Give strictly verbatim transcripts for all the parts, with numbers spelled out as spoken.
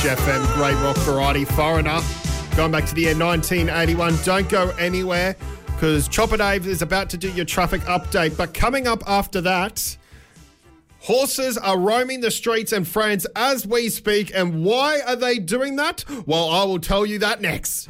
F M, great rock variety, Foreigner. Going back to the year nineteen eighty-one. Don't go anywhere because Chopper Dave is about to do your traffic update. But coming up after that, horses are roaming the streets in France as we speak. And why are they doing that? Well, I will tell you that next.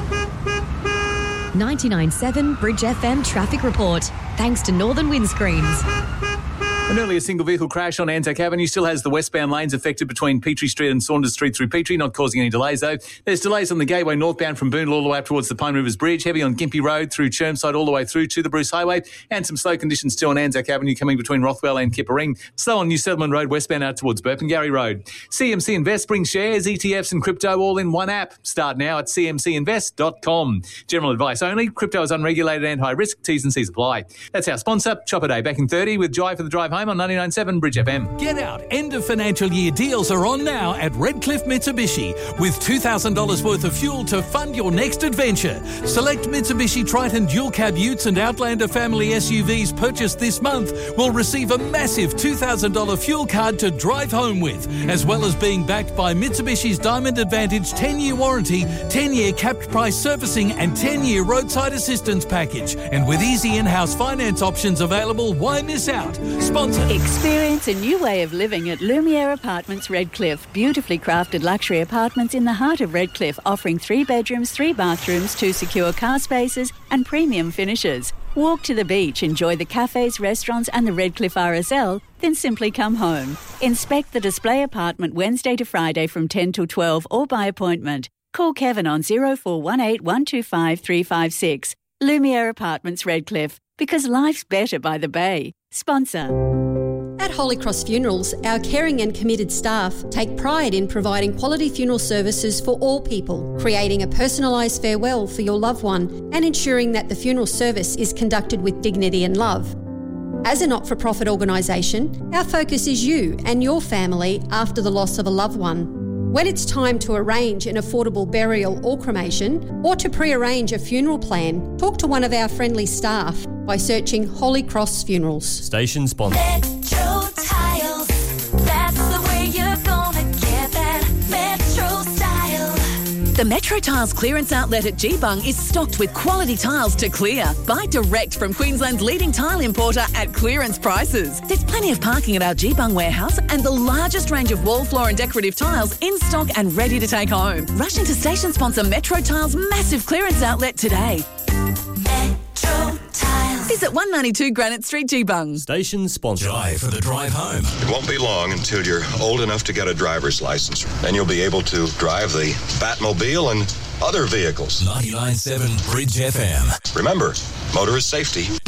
ninety-nine point seven Bridge F M traffic report. Thanks to Northern Windscreens. An earlier single vehicle crash on Anzac Avenue still has the westbound lanes affected between Petrie Street and Saunders Street through Petrie, not causing any delays though. There's delays on the Gateway northbound from Boonville all the way up towards the Pine Rivers Bridge, heavy on Gympie Road through Chermside all the way through to the Bruce Highway, and some slow conditions still on Anzac Avenue coming between Rothwell and Kippa-Ring. Slow on New Settlement Road westbound out towards Burpengary Road. C M C Invest brings shares, E T Fs and crypto all in one app. Start now at c m c invest dot com. General advice only. Crypto is unregulated and high risk. T's and C's apply. That's our sponsor, Chopper Day, back in thirty with Joy for the drive home on ninety-nine point seven Bridge F M. Get out. End of financial year deals are on now at Redcliffe Mitsubishi with two thousand dollars worth of fuel to fund your next adventure. Select Mitsubishi Triton dual cab utes and Outlander family S U Vs purchased this month will receive a massive two thousand dollars fuel card to drive home with, as well as being backed by Mitsubishi's Diamond Advantage ten-year warranty, ten-year capped price servicing and ten-year roadside assistance package. And with easy in-house finance options available, why miss out? Sponsor. Experience a new way of living at Lumiere Apartments Redcliffe. Beautifully crafted luxury apartments in the heart of Redcliffe, offering three bedrooms, three bathrooms, two secure car spaces and premium finishes. Walk to the beach, enjoy the cafes, restaurants and the Redcliffe R S L, then simply come home. Inspect the display apartment Wednesday to Friday from ten till twelve or by appointment. Call Kevin on oh four one eight, one two five, three five six. Lumiere Apartments Redcliffe, because life's better by the bay. Sponsor. At Holy Cross Funerals, our caring and committed staff take pride in providing quality funeral services for all people, creating a personalised farewell for your loved one and ensuring that the funeral service is conducted with dignity and love. As a not-for-profit organisation, our focus is you and your family after the loss of a loved one. When it's time to arrange an affordable burial or cremation, or to pre-arrange a funeral plan, talk to one of our friendly staff by searching Holy Cross Funerals. Station sponsor. Metro Tiles, that's the way you're gonna get that Metro style. The Metro Tiles clearance outlet at G-Bung is stocked with quality tiles to clear. Buy direct from Queensland's leading tile importer at clearance prices. There's plenty of parking at our G-Bung warehouse and the largest range of wall, floor and decorative tiles in stock and ready to take home. Rush into station sponsor Metro Tiles' massive clearance outlet today. Metro Tiles. Visit one ninety-two Granite Street, G-Bung. Station sponsor. Joy for the drive home. It won't be long until you're old enough to get a driver's license. Then you'll be able to drive the Batmobile and other vehicles. ninety-nine point seven Bridge F M. Remember, motorist safety